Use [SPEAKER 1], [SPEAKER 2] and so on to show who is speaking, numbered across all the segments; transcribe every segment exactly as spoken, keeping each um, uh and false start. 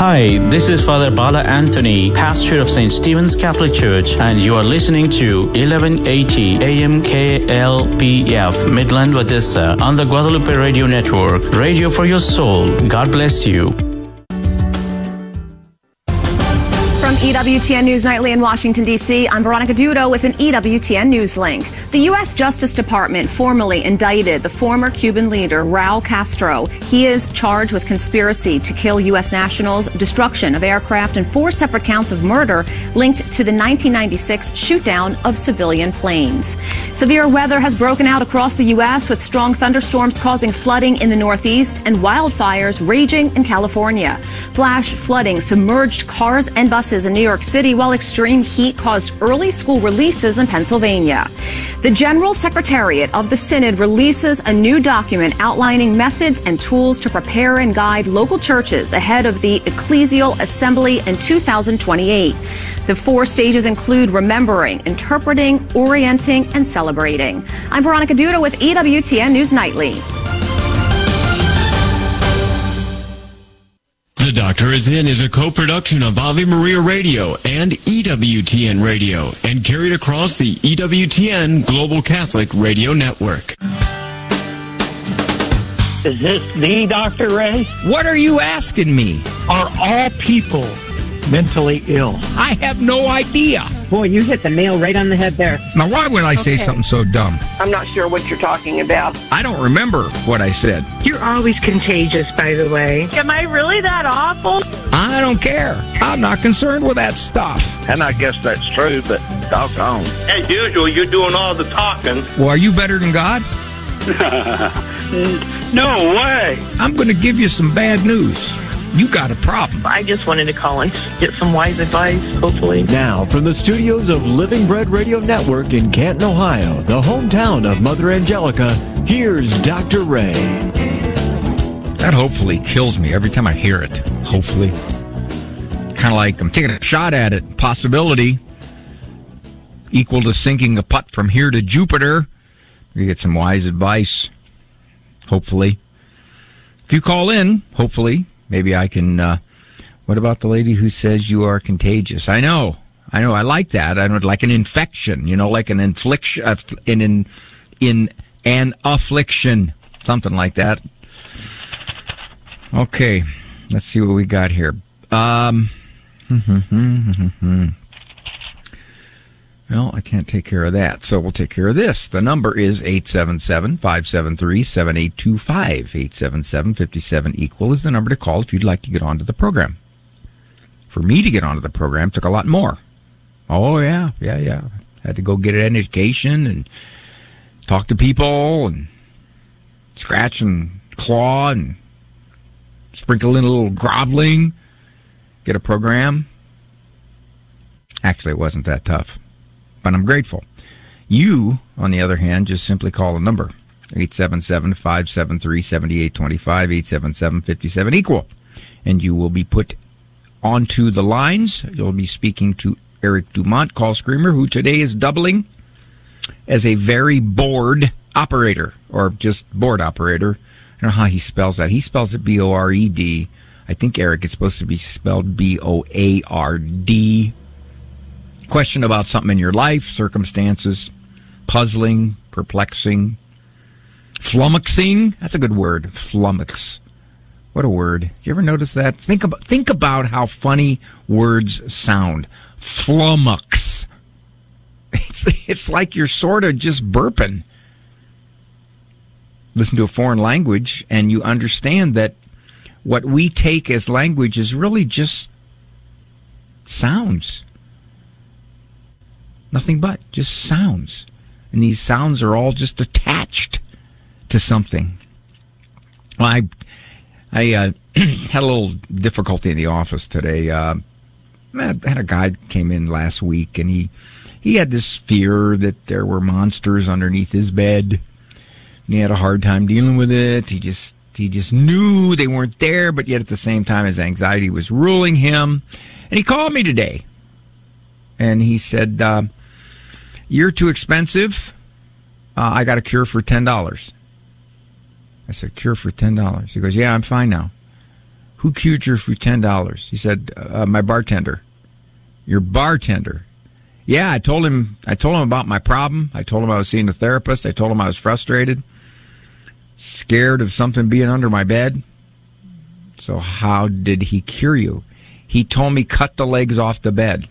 [SPEAKER 1] Hi, this is Father Bala Anthony, pastor of Saint Stephen's Catholic Church, and you are listening to eleven eighty A M K L P F, Midland, Odessa, on the Guadalupe Radio Network. Radio for your soul. God bless you.
[SPEAKER 2] From E W T N News Nightly in Washington, D C, I'm Veronica Dudo with an E W T N News link. The U S Justice Department formally indicted the former Cuban leader, Raul Castro. He is charged with conspiracy to kill U S nationals, destruction of aircraft, and four separate counts of murder linked to the nineteen ninety-six shoot-down of civilian planes. Severe weather has broken out across the U S with strong thunderstorms causing flooding in the Northeast and wildfires raging in California. Flash flooding submerged cars and buses in New York City, while extreme heat caused early school releases in Pennsylvania. The General Secretariat of the Synod releases a new document outlining methods and tools to prepare and guide local churches ahead of the Ecclesial Assembly in two thousand twenty-eight. The four stages include remembering, interpreting, orienting, and celebrating. I'm Veronica Duda with E W T N News Nightly.
[SPEAKER 3] The Doctor Is In is a co-production of Ave Maria Radio and E W T N Radio and carried across the E W T N Global Catholic Radio Network.
[SPEAKER 4] Is this the Doctor Ray?
[SPEAKER 5] What are you asking me?
[SPEAKER 4] Are all people mentally ill?
[SPEAKER 5] I have no idea.
[SPEAKER 6] Boy, you hit the nail right on the head there.
[SPEAKER 5] Now, why would I say
[SPEAKER 7] Okay.
[SPEAKER 5] something so dumb?
[SPEAKER 7] I'm not sure what you're talking about.
[SPEAKER 5] I don't remember what I said.
[SPEAKER 8] You're always contagious, by the way.
[SPEAKER 7] Am I really that awful?
[SPEAKER 5] I don't care. I'm not concerned with that stuff.
[SPEAKER 9] And I guess that's true, but doggone.
[SPEAKER 10] As usual, you're doing all the talking.
[SPEAKER 5] Well, are you better than God?
[SPEAKER 10] No way.
[SPEAKER 5] I'm going to give you some bad news. You got a problem.
[SPEAKER 8] I just wanted to call and get some wise advice, hopefully.
[SPEAKER 11] Now, from the studios of Living Bread Radio Network in Canton, Ohio, the hometown of Mother Angelica, here's Doctor Ray.
[SPEAKER 5] That hopefully kills me every time I hear it. Hopefully. Kind of like I'm taking a shot at it. Possibility equal to sinking a putt from here to Jupiter. You get some wise advice. Hopefully. If you call in, hopefully, maybe I can, uh, what about the lady who says you are contagious? I know. I know. I like that. I know, like an infection, you know, like an infliction, uh, in, in, in an affliction, something like that. Okay. Let's see what we got here. Um, well, I can't take care of that, so we'll take care of this. The number is eight seven seven, five seven three, seven eight two five. eight seven seven, five seven, equal is the number to call if you'd like to get onto the program. For me to get onto the program took a lot more. Oh, yeah, yeah, yeah. Had to go get an education and talk to people and scratch and claw and sprinkle in a little groveling, get a program. Actually, it wasn't that tough. But I'm grateful. You, on the other hand, just simply call the number, eight seven seven, five seven three, seven eight two five, eight seven seven, five seven, equal. And you will be put onto the lines. You'll be speaking to Eric Dumont, call screamer, who today is doubling as a very bored operator, or just board operator. I don't know how he spells that. He spells it B O R E D. I think, Eric, it's supposed to be spelled B O A R D. Question about something in your life, circumstances, puzzling, perplexing, flummoxing. That's a good word, flummox. What a word. Do you ever notice that? Think about think about how funny words sound. Flummox. It's, it's like you're sort of just burping. Listen to a foreign language, and you understand that what we take as language is really just sounds. Nothing but just sounds. And these sounds are all just attached to something. Well, I I uh, had a little difficulty in the office today. Uh, I had a guy came in last week, and he, he had this fear that there were monsters underneath his bed. And he had a hard time dealing with it. He just he just knew they weren't there, but yet at the same time his anxiety was ruling him. And he called me today. And he said, uh, you're too expensive. Uh, I got a cure for ten dollars. I said, cure for ten dollars. He goes, yeah, I'm fine now. Who cured you for ten dollars? He said, uh, my bartender. Your bartender. Yeah, I told him I told him about my problem. I told him I was seeing a therapist. I told him I was frustrated, scared of something being under my bed. So how did he cure you? He told me cut the legs off the bed.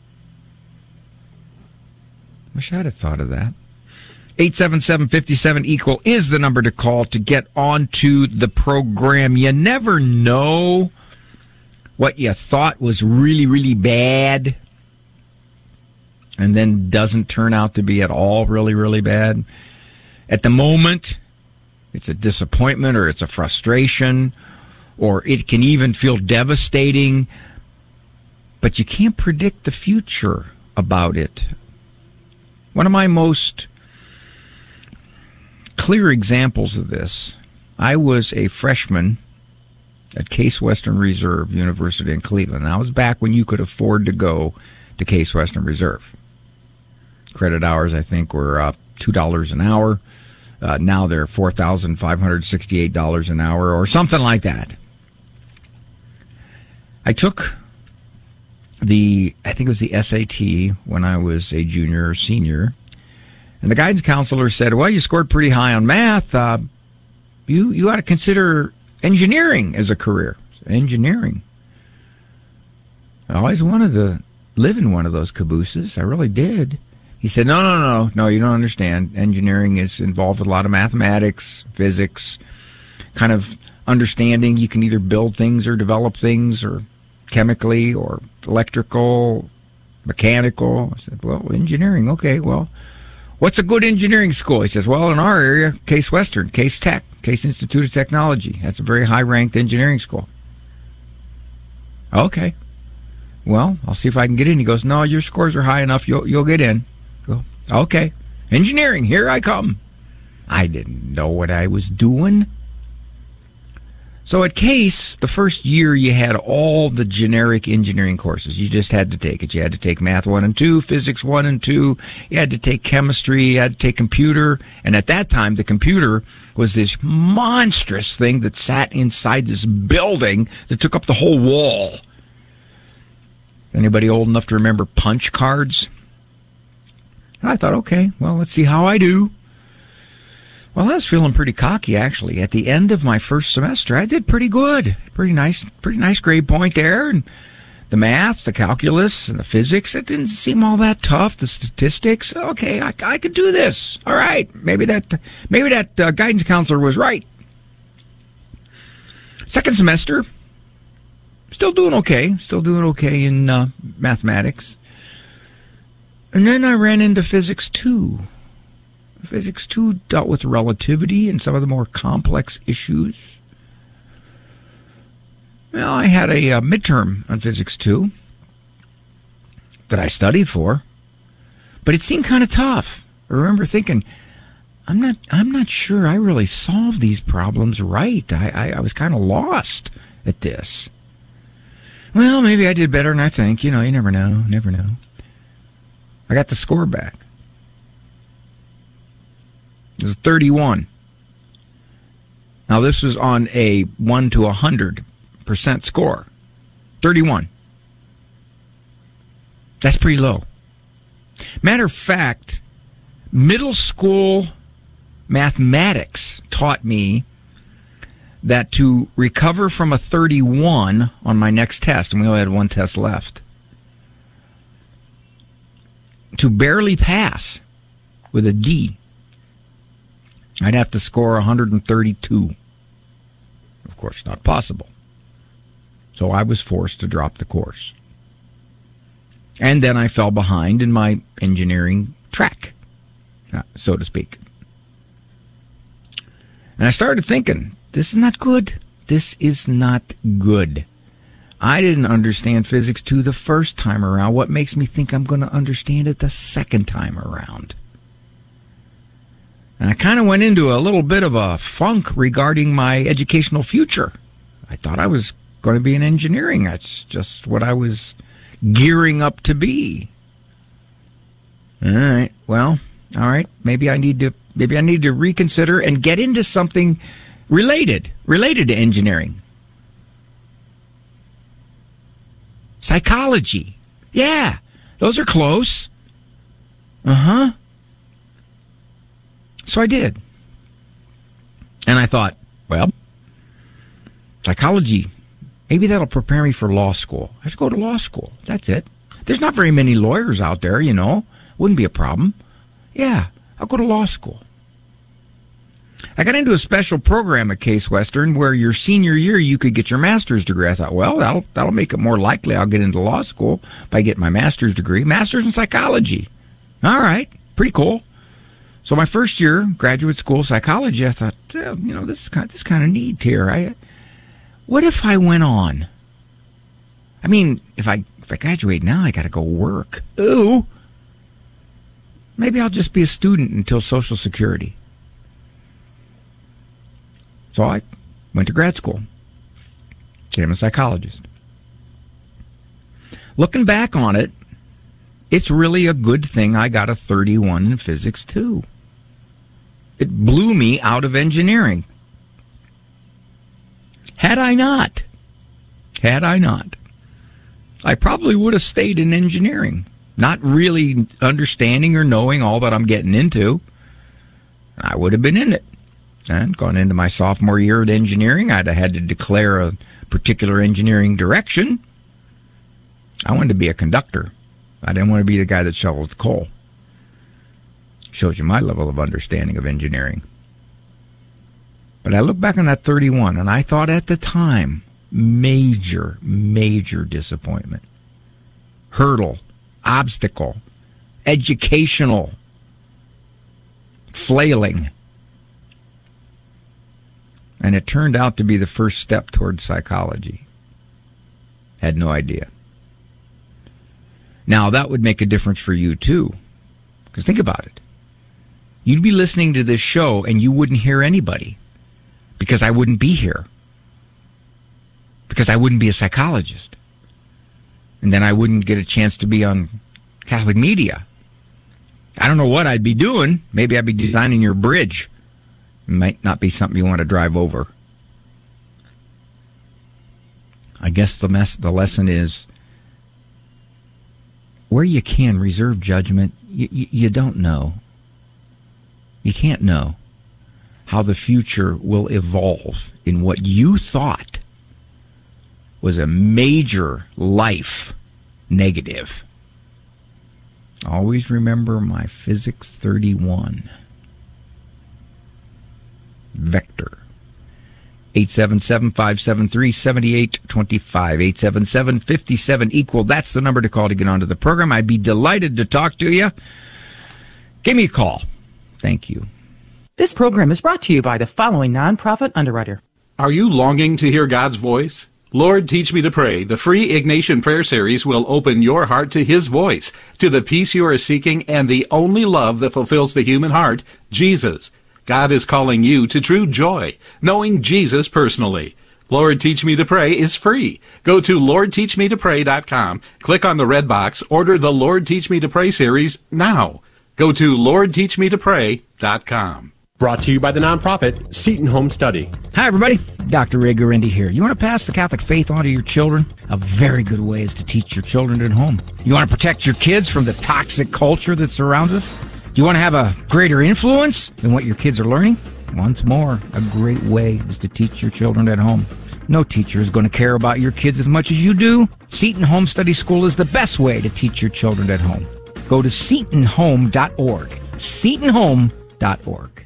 [SPEAKER 5] Wish I'd have thought of that. eight seven seven, five seven, equal is the number to call to get onto the program. You never know what you thought was really, really bad and then doesn't turn out to be at all really, really bad. At the moment, it's a disappointment or it's a frustration or it can even feel devastating, but you can't predict the future about it. One of my most clear examples of this, I was a freshman at Case Western Reserve University in Cleveland. That was back when you could afford to go to Case Western Reserve. Credit hours, I think, were uh, two dollars an hour. Uh, now they're four thousand five hundred sixty-eight dollars an hour or something like that. I took the, I think it was the S A T when I was a junior or senior. And the guidance counselor said, well, you scored pretty high on math. Uh, you, you ought to consider engineering as a career. Engineering. I always wanted to live in one of those cabooses. I really did. He said, no, no, no, no, you don't understand. Engineering is involved with a lot of mathematics, physics, kind of understanding. You can either build things or develop things or chemically or electrical, mechanical. I said, well, engineering, okay, well, what's a good engineering school? He says, well, in our area, Case Western, Case Tech, Case Institute of Technology. That's a very high-ranked engineering school. Okay. Well, I'll see if I can get in. He goes, no, your scores are high enough. You'll, you'll get in. I go, okay. Engineering, here I come. I didn't know what I was doing. So at Case, the first year you had all the generic engineering courses. You just had to take it. You had to take Math one and two, Physics one and two. You had to take Chemistry. You had to take Computer. And at that time, the computer was this monstrous thing that sat inside this building that took up the whole wall. Anybody old enough to remember punch cards? I thought, okay, well, let's see how I do. Well, I was feeling pretty cocky, actually. At the end of my first semester, I did pretty good. Pretty nice, pretty nice grade point there. And the math, the calculus, and the physics, it didn't seem all that tough. The statistics, okay, I, I could do this. All right, maybe that, maybe that uh, guidance counselor was right. Second semester, still doing okay. Still doing okay in uh, mathematics. And then I ran into Physics two. Physics two dealt with relativity and some of the more complex issues. Well, I had a, a midterm on Physics two that I studied for, but it seemed kind of tough. I remember thinking, I'm not I'm not sure I really solved these problems right. I, I, I was kind of lost at this. Well, maybe I did better than I think. You know, you never know, never know. I got the score back. It was thirty-one. Now, this was on a one to one hundred percent score. thirty-one. That's pretty low. Matter of fact, middle school mathematics taught me that to recover from a thirty-one on my next test, and we only had one test left, to barely pass with a D, I'd have to score one hundred thirty-two. Of course, not possible. So I was forced to drop the course. And then I fell behind in my engineering track, so to speak. And I started thinking, this is not good. This is not good. I didn't understand Physics two the first time around. What makes me think I'm going to understand it the second time around? And I kind of went into a little bit of a funk regarding my educational future. I thought I was going to be in engineering. That's just what I was gearing up to be. All right. Well, all right. Maybe I need to maybe I need to reconsider and get into something related, related to engineering. Psychology. Yeah, those are close. Uh-huh. So I did. And I thought, well, psychology, maybe that'll prepare me for law school. I should go to law school. That's it. There's not very many lawyers out there, you know. Wouldn't be a problem. Yeah, I'll go to law school. I got into a special program at Case Western where your senior year you could get your master's degree. I thought, well, that'll that'll make it more likely I'll get into law school by getting my master's degree. Master's in psychology. All right, pretty cool. So my first year, graduate school psychology, I thought, eh, you know, this is kind of, this kind of neat here. I, what if I went on? I mean, if I if I graduate now, I got to go work. Ooh. Maybe I'll just be a student until Social Security. So I went to grad school, became a psychologist. Looking back on it, it's really a good thing I got a thirty-one in physics, too. It blew me out of engineering. Had I not, had I not, I probably would have stayed in engineering, not really understanding or knowing all that I'm getting into. I would have been in it. And gone into my sophomore year at engineering, I'd have had to declare a particular engineering direction. I wanted to be a conductor. I didn't want to be the guy that shovels coal. Shows you my level of understanding of engineering. But I look back on that thirty-one, and I thought at the time, major, major disappointment. Hurdle, obstacle, educational, flailing. And it turned out to be the first step towards psychology. Had no idea. Now, that would make a difference for you, too. Because think about it. You'd be listening to this show, and you wouldn't hear anybody. Because I wouldn't be here. Because I wouldn't be a psychologist. And then I wouldn't get a chance to be on Catholic media. I don't know what I'd be doing. Maybe I'd be designing your bridge. It might not be something you want to drive over. I guess the mess, the lesson is, where you can reserve judgment, you, you, you don't know. You can't know how the future will evolve in what you thought was a major life negative. Always remember my physics thirty-one. Vector. eight seven seven, five seven three, seven eight two five. eight seven seven, five seven, equal. That's the number to call to get onto the program. I'd be delighted to talk to you. Give me a call. Thank you.
[SPEAKER 12] This program is brought to you by the following nonprofit underwriter.
[SPEAKER 13] Are you longing to hear God's voice? Lord, Teach Me to Pray, the free Ignatian Prayer Series will open your heart to His voice, to the peace you are seeking, and the only love that fulfills the human heart, Jesus. God is calling you to true joy, knowing Jesus personally. Lord, Teach Me to Pray is free. Go to lord teach me to pray dot com, click on the red box, order the Lord Teach Me to Pray series now. Go to lord teach me to pray dot com.
[SPEAKER 14] Brought to you by the nonprofit Seton Home Study.
[SPEAKER 5] Hi, everybody. Doctor Ray Guarendi here. You want to pass the Catholic faith on to your children? A very good way is to teach your children at home. You want to protect your kids from the toxic culture that surrounds us? Do you want to have a greater influence than what your kids are learning? Once more, a great way is to teach your children at home. No teacher is going to care about your kids as much as you do. Seton Home Study School is the best way to teach your children at home. Go to seton home dot org. seton home dot org.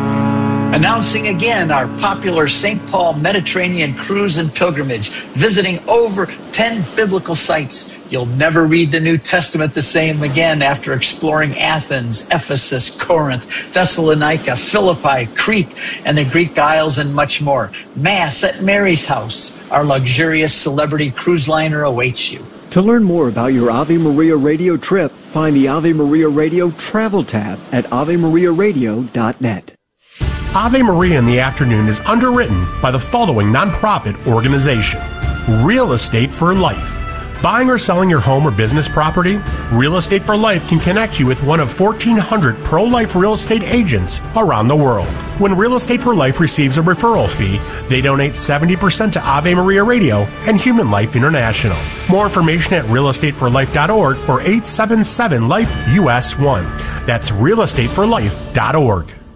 [SPEAKER 15] Announcing again our popular Saint Paul Mediterranean cruise and pilgrimage, visiting over ten biblical sites. You'll never read the New Testament the same again after exploring Athens, Ephesus, Corinth, Thessalonica, Philippi, Crete, and the Greek Isles, and much more. Mass at Mary's house. Our luxurious celebrity cruise liner awaits you.
[SPEAKER 11] To learn more about your Ave Maria Radio trip, find the Ave Maria Radio Travel tab at ave maria radio dot net.
[SPEAKER 14] Ave Maria in the Afternoon is underwritten by the following nonprofit organization: Real Estate for Life. Buying or selling your home or business property? Real Estate for Life can connect you with one of fourteen hundred pro-life real estate agents around the world. When Real Estate for Life receives a referral fee, they donate seventy percent to Ave Maria Radio and Human Life International. More information at real estate for life dot org or eight seven seven life U S one. That's real estate for life dot org.